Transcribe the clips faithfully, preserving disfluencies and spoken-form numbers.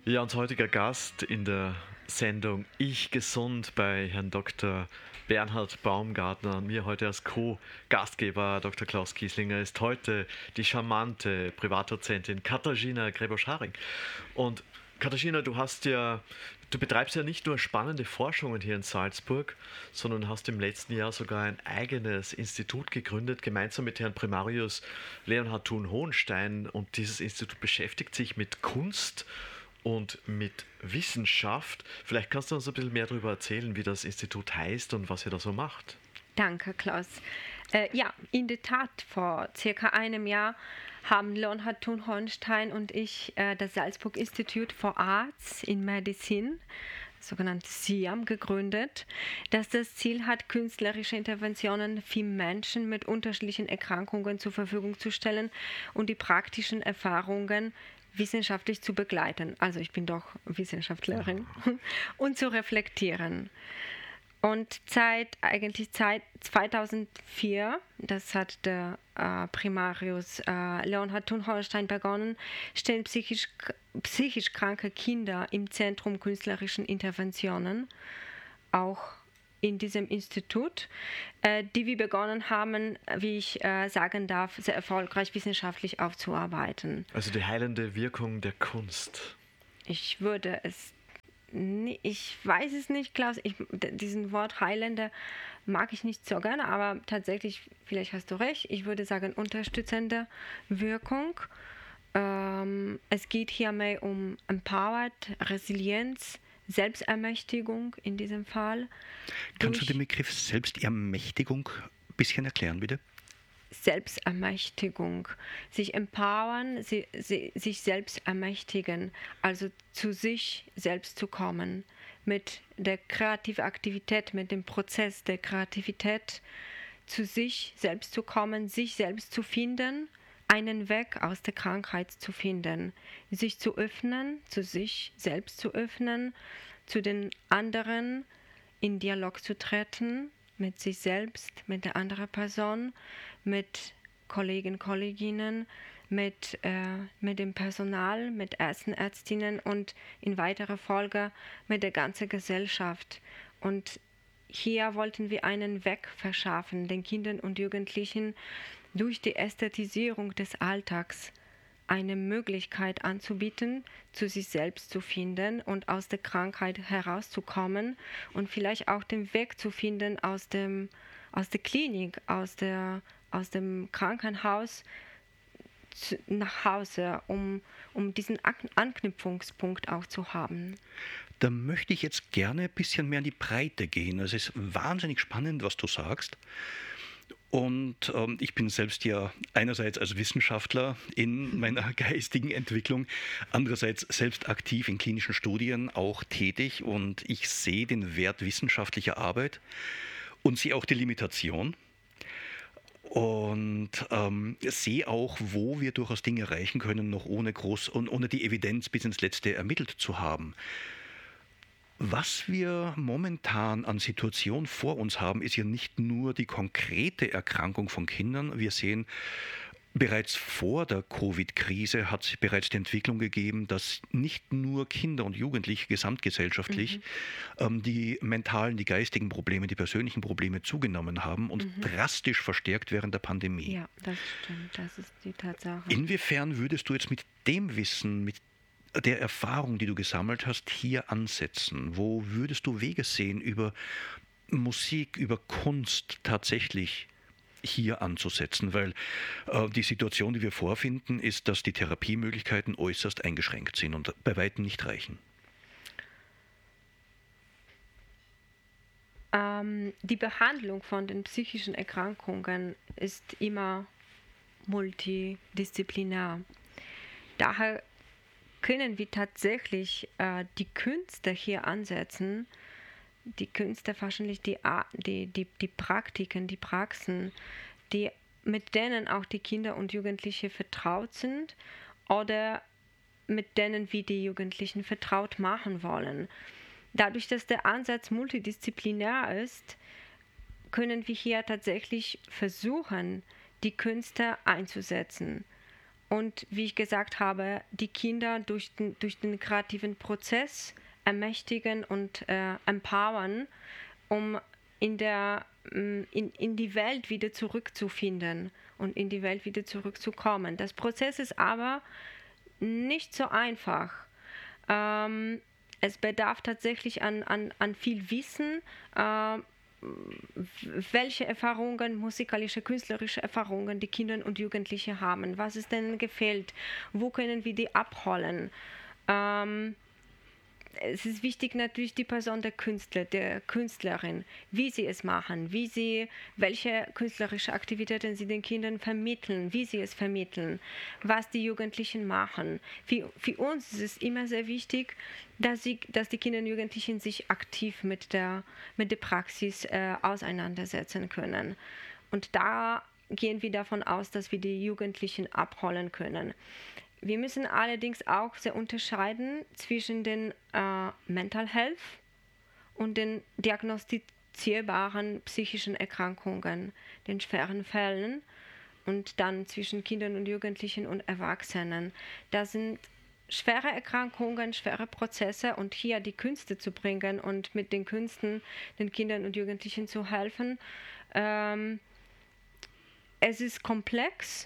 Ja, unser heutiger Gast in der Sendung Ich gesund bei Herrn Doktor Bernhard Baumgartner und mir heute als Co-Gastgeber Doktor Klaus Kieslinger ist heute die charmante Privatdozentin Katarzyna Grebosch-Haring. Und Katarzyna, du hast ja, du betreibst ja nicht nur spannende Forschungen hier in Salzburg, sondern hast im letzten Jahr sogar ein eigenes Institut gegründet, gemeinsam mit Herrn Primarius Leonhard Thun-Hohenstein. Und dieses Institut beschäftigt sich mit Kunst und mit Wissenschaft. Vielleicht kannst du uns ein bisschen mehr darüber erzählen, wie das Institut heißt und was ihr da so macht. Danke, Klaus. Äh, ja, in der Tat, vor circa einem Jahr haben Leonhard Thun-Hohenstein und ich äh, das Salzburg Institute for Arts in Medicine, sogenanntes S I A M, gegründet, das das Ziel hat, künstlerische Interventionen für Menschen mit unterschiedlichen Erkrankungen zur Verfügung zu stellen und die praktischen Erfahrungen wissenschaftlich zu begleiten, also ich bin doch Wissenschaftlerin, und zu reflektieren. Und seit eigentlich seit zweitausendvier, das hat der äh, Primarius äh, Leonhard Thun-Hohenstein begonnen, stehen psychisch, psychisch kranke Kinder im Zentrum künstlerischen Interventionen, auch in diesem Institut, äh, die wir begonnen haben, wie ich äh, sagen darf, sehr erfolgreich wissenschaftlich aufzuarbeiten. Also die heilende Wirkung der Kunst. Ich würde es, nie, ich weiß es nicht, Klaus, ich, diesen Wort heilende mag ich nicht so gerne, aber tatsächlich, vielleicht hast du recht, ich würde sagen unterstützende Wirkung. Ähm, es geht hier mehr um Empowered, Resilienz, Selbstermächtigung in diesem Fall. Kannst du den Begriff Selbstermächtigung ein bisschen erklären, bitte? Selbstermächtigung, sich empowern, sie, sie, sich selbst ermächtigen, also zu sich selbst zu kommen, mit der kreativen Aktivität, mit dem Prozess der Kreativität zu sich selbst zu kommen, sich selbst zu finden, einen Weg aus der Krankheit zu finden, sich zu öffnen, zu sich selbst zu öffnen, zu den anderen in Dialog zu treten, mit sich selbst, mit der anderen Person, mit Kollegen, Kolleginnen, mit, äh, mit dem Personal, mit Ärzten, Ärztinnen und in weiterer Folge mit der ganzen Gesellschaft. Und hier wollten wir einen Weg verschaffen, den Kindern und Jugendlichen durch die Ästhetisierung des Alltags eine Möglichkeit anzubieten, zu sich selbst zu finden und aus der Krankheit herauszukommen und vielleicht auch den Weg zu finden aus dem, aus der Klinik, aus, der, aus dem Krankenhaus zu, nach Hause, um, um diesen Anknüpfungspunkt auch zu haben. Da möchte ich jetzt gerne ein bisschen mehr in die Breite gehen. Es ist wahnsinnig spannend, was du sagst. Und ähm, ich bin selbst ja einerseits als Wissenschaftler in meiner geistigen Entwicklung, andererseits selbst aktiv in klinischen Studien auch tätig und ich sehe den Wert wissenschaftlicher Arbeit und sehe auch die Limitation und ähm, sehe auch, wo wir durchaus Dinge erreichen können, noch ohne groß und ohne die Evidenz bis ins Letzte ermittelt zu haben. Was wir momentan an Situation vor uns haben, ist ja nicht nur die konkrete Erkrankung von Kindern. Wir sehen, bereits vor der Covid-Krise hat es bereits die Entwicklung gegeben, dass nicht nur Kinder und Jugendliche gesamtgesellschaftlich mhm. ähm, die mentalen, die geistigen Probleme, die persönlichen Probleme zugenommen haben und mhm. drastisch verstärkt während der Pandemie. Ja, das stimmt, das ist die Tatsache. Inwiefern würdest du jetzt mit dem Wissen, mit der Erfahrung, die du gesammelt hast, hier ansetzen? Wo würdest du Wege sehen, über Musik, über Kunst tatsächlich hier anzusetzen? Weil äh, die Situation, die wir vorfinden, ist, dass die Therapiemöglichkeiten äußerst eingeschränkt sind und bei weitem nicht reichen. Ähm, die Behandlung von den psychischen Erkrankungen ist immer multidisziplinär. Daher können wir tatsächlich äh, die Künste hier ansetzen, die Künste wahrscheinlich die, die, die, die Praktiken, die Praxen, die, mit denen auch die Kinder und Jugendliche vertraut sind oder mit denen wir die Jugendlichen vertraut machen wollen. Dadurch, dass der Ansatz multidisziplinär ist, können wir hier tatsächlich versuchen, die Künste einzusetzen. und wie ich gesagt habe, die Kinder durch den, durch den kreativen Prozess ermächtigen und äh, empowern, um in, der, in, in die Welt wieder zurückzufinden und in die Welt wieder zurückzukommen. Das Prozess ist aber nicht so einfach. Ähm, es bedarf tatsächlich an, an, an viel Wissen, äh, welche Erfahrungen, musikalische, künstlerische Erfahrungen die Kinder und Jugendliche haben, was es denen gefällt, wo können wir die abholen. Ähm, es ist wichtig natürlich die Person der Künstler, der Künstlerin, wie sie es machen, wie sie, welche künstlerische Aktivitäten sie den Kindern vermitteln, wie sie es vermitteln, was die Jugendlichen machen. Für, für uns ist es immer sehr wichtig, dass, sie, dass die Kinder und Jugendlichen sich aktiv mit der, mit der Praxis äh, auseinandersetzen können. Und da gehen wir davon aus, dass wir die Jugendlichen abholen können. Wir müssen allerdings auch sehr unterscheiden zwischen den äh, Mental Health und den diagnostizierbaren psychischen Erkrankungen, den schweren Fällen, und dann zwischen Kindern und Jugendlichen und Erwachsenen. Das sind schwere Erkrankungen, schwere Prozesse, und hier die Künste zu bringen und mit den Künsten den Kindern und Jugendlichen zu helfen. Ähm, es ist komplex,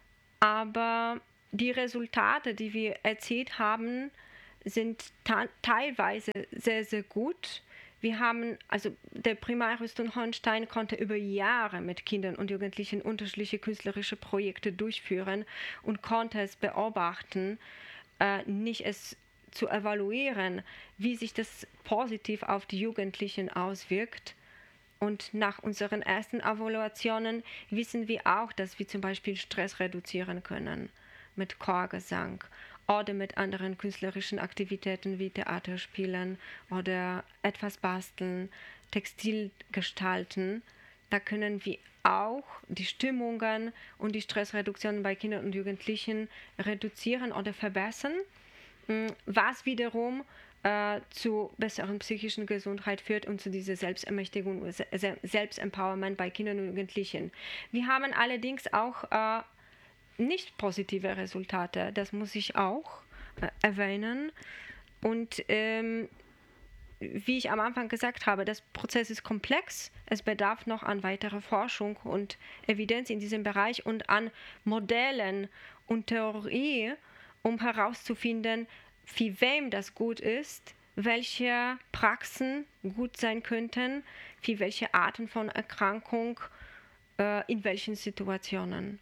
aber die Resultate, die wir erzielt haben, sind ta- teilweise sehr, sehr gut. Wir haben, also der Primarrüstung Hohenstein konnte über Jahre mit Kindern und Jugendlichen unterschiedliche künstlerische Projekte durchführen und konnte es beobachten, äh, nicht es zu evaluieren, wie sich das positiv auf die Jugendlichen auswirkt. Und nach unseren ersten Evaluationen wissen wir auch, dass wir zum Beispiel Stress reduzieren können mit Chorgesang oder mit anderen künstlerischen Aktivitäten wie Theaterspielen oder etwas basteln, Textil gestalten. Da können wir auch die Stimmungen und die Stressreduktion bei Kindern und Jugendlichen reduzieren oder verbessern, was wiederum äh, zu besseren psychischen Gesundheit führt und zu dieser Selbstermächtigung, Selbstempowerment bei Kindern und Jugendlichen. Wir haben allerdings auch äh, nicht positive Resultate, das muss ich auch äh, erwähnen. Und ähm, wie ich am Anfang gesagt habe, der Prozess ist komplex, es bedarf noch an weiterer Forschung und Evidenz in diesem Bereich und an Modellen und Theorie, um herauszufinden, für wem das gut ist, welche Praxen gut sein könnten, für welche Arten von Erkrankung, äh, in welchen Situationen.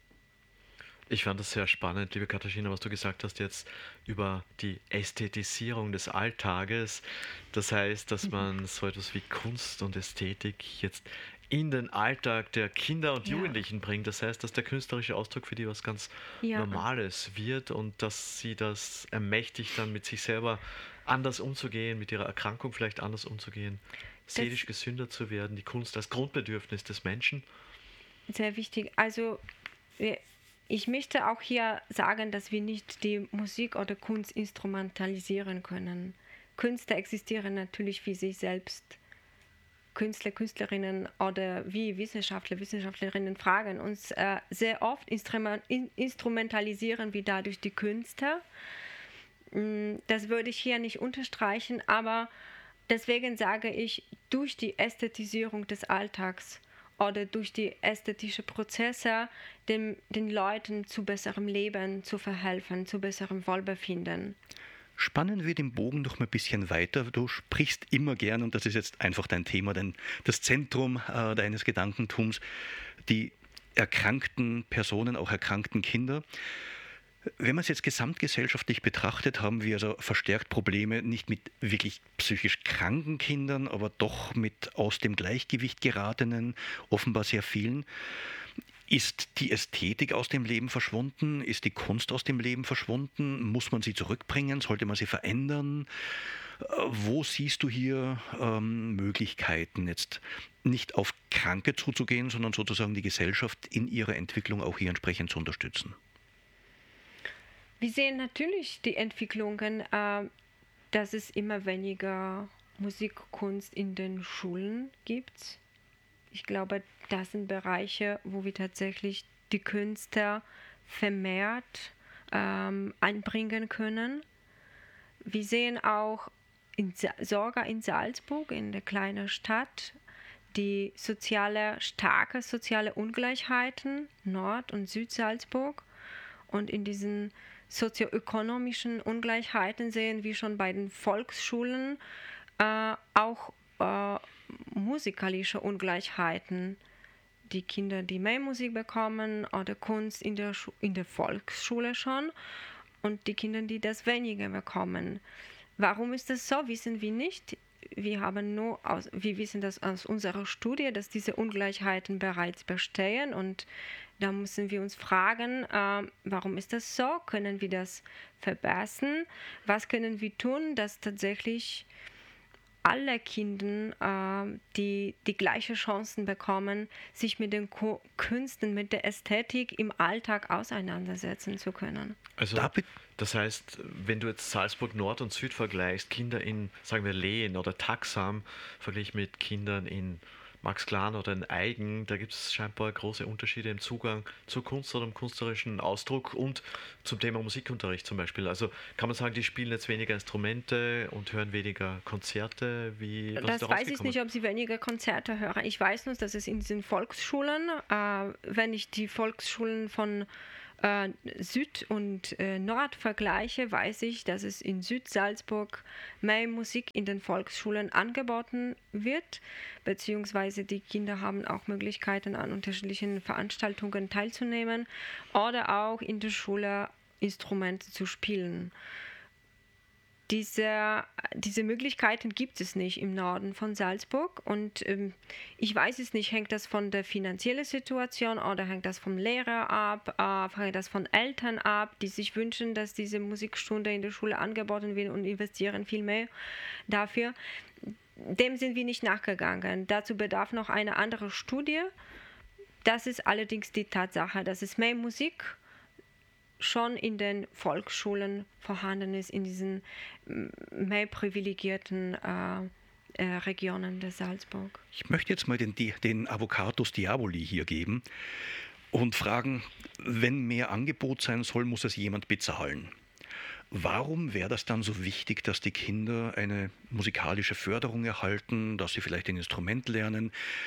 Ich fand das sehr spannend, liebe Katharina, was du gesagt hast jetzt über die Ästhetisierung des Alltages. Das heißt, dass man so etwas wie Kunst und Ästhetik jetzt in den Alltag der Kinder und Ja. Jugendlichen bringt. Das heißt, dass der künstlerische Ausdruck für die was ganz Ja. Normales wird und dass sie das ermächtigt, dann mit sich selber anders umzugehen, mit ihrer Erkrankung vielleicht anders umzugehen, seelisch gesünder zu werden, die Kunst als Grundbedürfnis des Menschen. Sehr wichtig. Also wir Ich möchte auch hier sagen, dass wir nicht die Musik oder Kunst instrumentalisieren können. Künstler existieren natürlich für sich selbst. Künstler, Künstlerinnen oder wie Wissenschaftler, Wissenschaftlerinnen fragen uns äh, sehr oft, instrument, in, instrumentalisieren wir dadurch die Künste. Das würde ich hier nicht unterstreichen, aber deswegen sage ich, durch die Ästhetisierung des Alltags oder durch die ästhetischen Prozesse den, den Leuten zu besserem Leben zu verhelfen, zu besserem Wohlbefinden. Spannen wir den Bogen noch mal ein bisschen weiter. Du sprichst immer gern, und das ist jetzt einfach dein Thema, denn das Zentrum äh, deines Gedankentums, die erkrankten Personen, auch erkrankten Kinder. Wenn man es jetzt gesamtgesellschaftlich betrachtet, haben wir also verstärkt Probleme nicht mit wirklich psychisch kranken Kindern, aber doch mit aus dem Gleichgewicht geratenen, offenbar sehr vielen. Ist die Ästhetik aus dem Leben verschwunden? Ist die Kunst aus dem Leben verschwunden? Muss man sie zurückbringen? Sollte man sie verändern? Wo siehst du hier ähm, Möglichkeiten, jetzt nicht auf Kranke zuzugehen, sondern sozusagen die Gesellschaft in ihrer Entwicklung auch hier entsprechend zu unterstützen? Wir sehen natürlich die Entwicklungen, äh, dass es immer weniger Musikkunst in den Schulen gibt. Ich glaube, das sind Bereiche, wo wir tatsächlich die Künste vermehrt ähm, einbringen können. Wir sehen auch in, sogar in Salzburg, in der kleinen Stadt, die soziale, starke soziale Ungleichheiten, Nord- und Südsalzburg. Und in diesen sozioökonomischen Ungleichheiten sehen wir schon bei den Volksschulen äh, auch äh, musikalische Ungleichheiten. Die Kinder, die mehr Musik bekommen oder Kunst in der, Schu- in der Volksschule schon, und die Kinder, die das weniger bekommen. Warum ist das so, wissen wir nicht. Wir haben nur aus, wir wissen das aus unserer Studie, dass diese Ungleichheiten bereits bestehen, und da müssen wir uns fragen, äh, warum ist das so? Können wir das verbessern? Was können wir tun, dass tatsächlich alle Kinder, äh, die die gleichen Chancen bekommen, sich mit den Ko- Künsten, mit der Ästhetik im Alltag auseinandersetzen zu können? Also, das heißt, wenn du jetzt Salzburg Nord und Süd vergleichst, Kinder in, sagen wir, Lehen oder Taxam, verglichen mit Kindern in Max Glan oder in Aigen, da gibt es scheinbar große Unterschiede im Zugang zur Kunst oder im künstlerischen Ausdruck und zum Thema Musikunterricht zum Beispiel. Also kann man sagen, die spielen jetzt weniger Instrumente und hören weniger Konzerte? Wie, was das ist da weiß ich nicht, ob sie weniger Konzerte hören. Ich weiß nur, dass es in diesen Volksschulen, äh, wenn ich die Volksschulen von äh, Süd und äh, Nord vergleiche, weiß ich, dass es in Südsalzburg mehr Musik in den Volksschulen angeboten wird, beziehungsweise die Kinder haben auch Möglichkeiten, an unterschiedlichen Veranstaltungen teilzunehmen oder auch in der Schule Instrumente zu spielen. Diese, diese Möglichkeiten gibt es nicht im Norden von Salzburg, und ähm, ich weiß es nicht, hängt das von der finanziellen Situation oder hängt das vom Lehrer ab, äh, hängt das von Eltern ab, die sich wünschen, dass diese Musikstunde in der Schule angeboten wird und investieren viel mehr dafür. Dem sind wir nicht nachgegangen. Dazu bedarf noch eine andere Studie. Das ist allerdings die Tatsache, dass es mehr Musik schon in den Volksschulen vorhanden ist, in diesen mehr privilegierten äh, äh, Regionen der Salzburg. Ich möchte jetzt mal den, den Avocatus Diaboli hier geben und fragen, wenn mehr Angebot sein soll, muss es jemand bezahlen. Warum wäre das dann so wichtig, dass die Kinder eine musikalische Förderung erhalten, dass sie vielleicht ein Instrument lernen?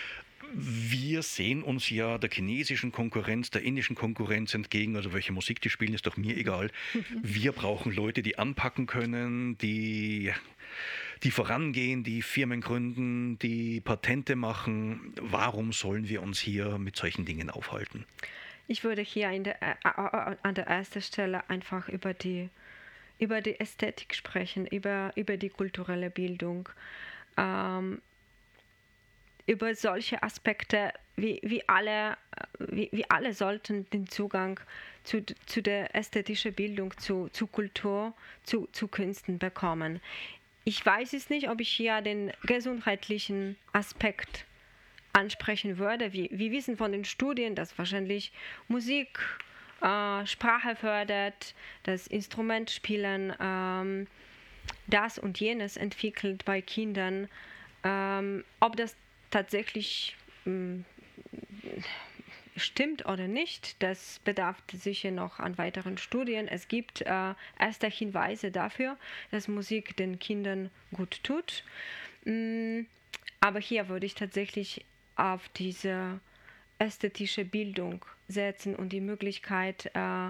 Wir sehen uns ja der chinesischen Konkurrenz, der indischen Konkurrenz entgegen, also welche Musik die spielen, ist doch mir egal. Wir brauchen Leute, die anpacken können, die, die vorangehen, die Firmen gründen, die Patente machen. Warum sollen wir uns hier mit solchen Dingen aufhalten? Ich würde hier in der, äh, an der ersten Stelle einfach über die, über die Ästhetik sprechen, über, über die kulturelle Bildung. Ähm, Über solche Aspekte, wie, wie, alle, wie, wie alle sollten den Zugang zu, zu der ästhetischen Bildung, zu, zu Kultur, zu, zu Künsten bekommen. Ich weiß es nicht, ob ich hier den gesundheitlichen Aspekt ansprechen würde. Wir, wir wissen von den Studien, dass wahrscheinlich Musik äh, Sprache fördert, das Instrumentspielen ähm, das und jenes entwickelt bei Kindern. Ähm, ob das tatsächlich mh, stimmt oder nicht, das bedarf sicher noch an weiteren Studien. Es gibt äh, erste Hinweise dafür, dass Musik den Kindern gut tut. Mm, aber hier würde ich tatsächlich auf diese ästhetische Bildung setzen und die Möglichkeit, äh,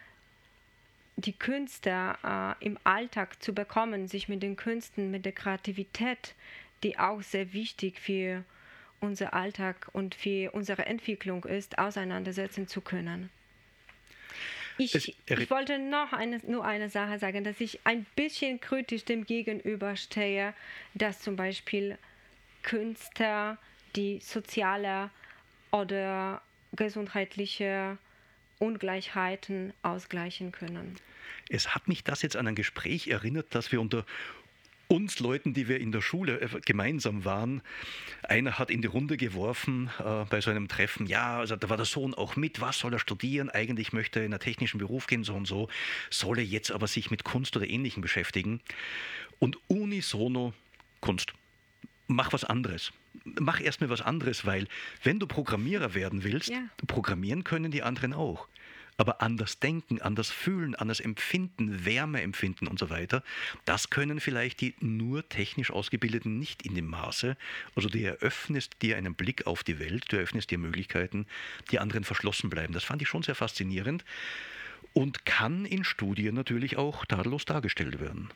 die Künste äh, im Alltag zu bekommen, sich mit den Künsten, mit der Kreativität, die auch sehr wichtig für unser Alltag und für unsere Entwicklung ist, auseinandersetzen zu können. Ich, ich wollte noch eine, nur eine Sache sagen, dass ich ein bisschen kritisch dem gegenüberstehe, dass zum Beispiel Künstler die soziale oder gesundheitliche Ungleichheiten ausgleichen können. Es hat mich das jetzt an ein Gespräch erinnert, das wir unter uns Leuten, die wir in der Schule gemeinsam waren, einer hat in die Runde geworfen äh, bei so einem Treffen, ja, also da war der Sohn auch mit, was soll er studieren? Eigentlich möchte er in einen technischen Beruf gehen, so und so, soll er jetzt aber sich mit Kunst oder Ähnlichem beschäftigen? Und unisono Kunst. Mach was anderes. Mach erstmal was anderes, weil wenn du Programmierer werden willst, ja. programmieren können die anderen auch. Aber anders denken, anders fühlen, anders empfinden, Wärme empfinden und so weiter, das können vielleicht die nur technisch Ausgebildeten nicht in dem Maße. Also du eröffnest dir einen Blick auf die Welt, du eröffnest dir Möglichkeiten, die anderen verschlossen bleiben. Das fand ich schon sehr faszinierend und kann in Studien natürlich auch tadellos dargestellt werden.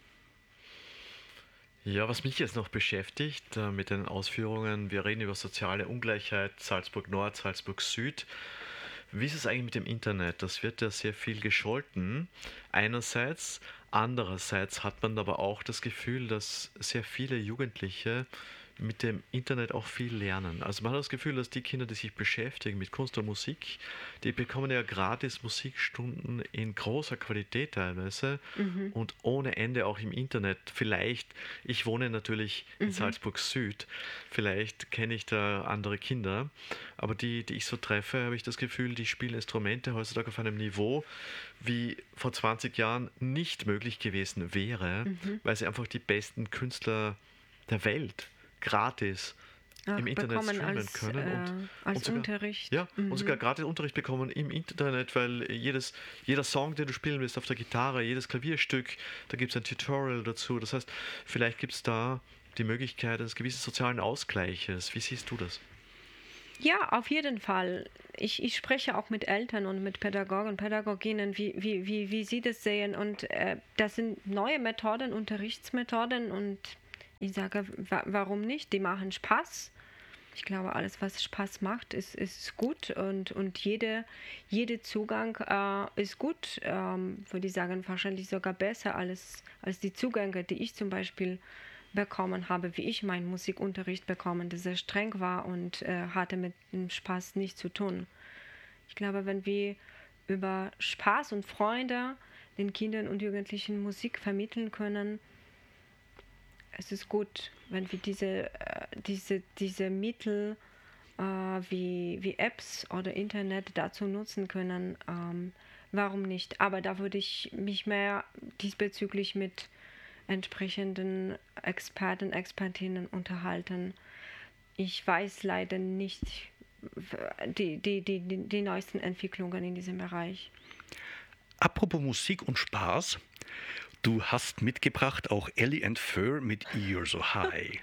Ja, was mich jetzt noch beschäftigt äh, mit den Ausführungen, wir reden über soziale Ungleichheit, Salzburg Nord, Salzburg Süd. Wie ist es eigentlich mit dem Internet? Das wird ja sehr viel gescholten. Einerseits, andererseits hat man aber auch das Gefühl, dass sehr viele Jugendliche mit dem Internet auch viel lernen. Also man hat das Gefühl, dass die Kinder, die sich beschäftigen mit Kunst und Musik, die bekommen ja gratis Musikstunden in großer Qualität teilweise Mhm. und ohne Ende auch im Internet. Vielleicht, ich wohne natürlich in Mhm. Salzburg Süd, vielleicht kenne ich da andere Kinder, aber die, die ich so treffe, habe ich das Gefühl, die spielen Instrumente heutzutage auf einem Niveau, wie vor zwanzig Jahren nicht möglich gewesen wäre, Mhm. weil sie einfach die besten Künstler der Welt gratis Ach, im Internet bekommen streamen als, können und, äh, als und sogar, Unterricht. ja, Mhm. und sogar gratis Unterricht bekommen im Internet, weil jedes, jeder Song, den du spielen willst auf der Gitarre, jedes Klavierstück, da gibt es ein Tutorial dazu. Das heißt, vielleicht gibt es da die Möglichkeit eines gewissen sozialen Ausgleiches. Wie siehst du das? Ja, auf jeden Fall. Ich, ich spreche auch mit Eltern und mit Pädagogen und Pädagoginnen, wie, wie, wie, wie sie das sehen. Und äh, das sind neue Methoden, Unterrichtsmethoden. Und ich sage, wa warum nicht? Die machen Spaß. Ich glaube, alles, was Spaß macht, ist, ist gut. Und, und jede, jede Zugang äh, ist gut. Ähm, würde ich sagen, wahrscheinlich sogar besser als, als die Zugänge, die ich zum Beispiel bekommen habe, wie ich meinen Musikunterricht bekommen, der sehr streng war und äh, hatte mit dem Spaß nichts zu tun. Ich glaube, wenn wir über Spaß und Freude den Kindern und Jugendlichen Musik vermitteln können, es ist gut, wenn wir diese, äh, diese, diese Mittel äh, wie, wie Apps oder Internet dazu nutzen können. Ähm, warum nicht? Aber da würde ich mich mehr diesbezüglich mit entsprechenden Experten, Expertinnen unterhalten. Ich weiß leider nicht die, die, die, die, die neuesten Entwicklungen in diesem Bereich. Apropos Musik und Spaß, du hast mitgebracht auch Ellie and Fur mit You're So High.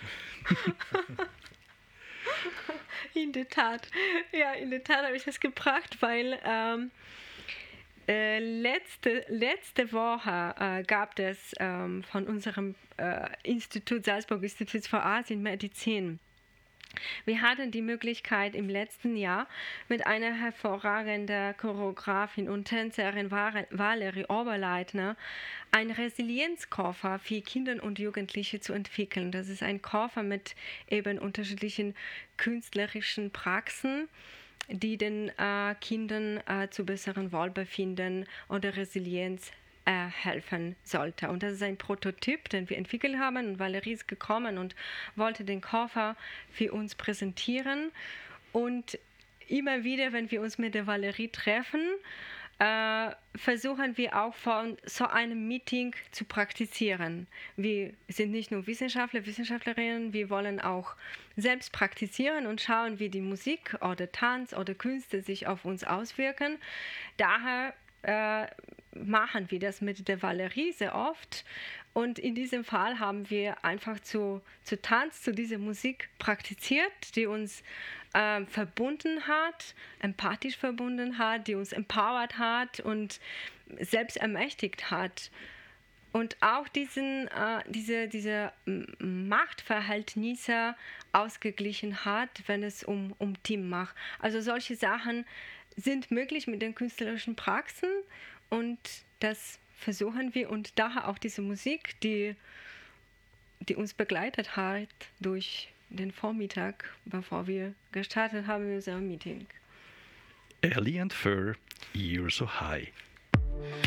In der Tat, ja, in der Tat habe ich das gebracht, weil ähm, äh, letzte, letzte Woche äh, gab es ähm, von unserem äh, Institut, Salzburg Institut für Asienmedizin. Wir hatten die Möglichkeit im letzten Jahr mit einer hervorragenden Choreografin und Tänzerin Valerie Oberleitner einen Resilienzkoffer für Kinder und Jugendliche zu entwickeln. Das ist ein Koffer mit eben unterschiedlichen künstlerischen Praxen, die den äh, Kindern äh, zu besserem Wohlbefinden oder Resilienz äh, helfen sollte. Und das ist ein Prototyp, den wir entwickelt haben. Und Valerie ist gekommen und wollte den Koffer für uns präsentieren. Und immer wieder, wenn wir uns mit der Valerie treffen, äh, versuchen wir auch von so einem Meeting zu praktizieren. Wir sind nicht nur Wissenschaftler, Wissenschaftlerinnen, wir wollen auch selbst praktizieren und schauen, wie die Musik oder Tanz oder Künste sich auf uns auswirken. Daher äh, machen wir das mit der Valerie sehr oft. Und in diesem Fall haben wir einfach zu, zu Tanz, zu dieser Musik praktiziert, die uns äh, verbunden hat, empathisch verbunden hat, die uns empowert hat und selbst ermächtigt hat. Und auch diesen, äh, diese, diese Machtverhältnisse ausgeglichen hat, wenn es um, um Team macht. Also solche Sachen sind möglich mit den künstlerischen Praxen und das versuchen wir und daher auch diese Musik, die, die uns begleitet hat durch den Vormittag, bevor wir gestartet haben mit unserem Meeting. Ellie and Fur, You're So High.